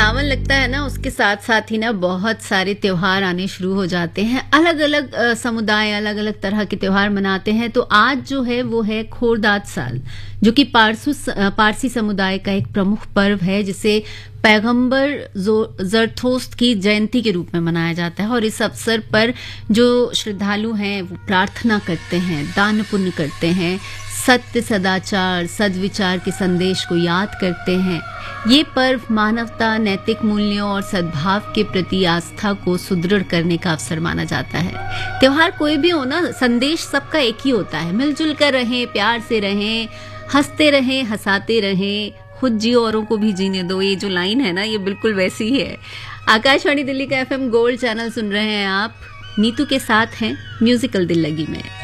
सावन लगता है ना, उसके साथ साथ ही ना बहुत सारे त्योहार आने शुरू हो जाते हैं। अलग अलग समुदाय अलग अलग तरह के त्योहार मनाते हैं। तो आज जो है वो है खोरदाद साल, जो कि पारसी समुदाय का एक प्रमुख पर्व है, जिसे पैगंबर जरथोस्त की जयंती के रूप में मनाया जाता है। और इस अवसर पर जो श्रद्धालु हैं वो प्रार्थना करते हैं, दान पुण्य करते हैं, सत्य, सदाचार, सद्विचार के संदेश को याद करते हैं। ये पर्व मानवता, नैतिक मूल्यों और सद्भाव के प्रति आस्था को सुदृढ़ करने का अवसर माना जाता है। त्योहार कोई भी हो ना, संदेश सबका एक ही होता है, मिलजुल कर रहें, प्यार से रहें, हंसते रहें, हंसाते रहें, खुद जियो औरों को भी जीने दो। ये जो लाइन है ना, ये बिल्कुल वैसी ही है। आकाशवाणी दिल्ली का FM गोल्ड चैनल सुन रहे हैं आप। नीतू के साथ हैं म्यूजिकल दिल लगी में।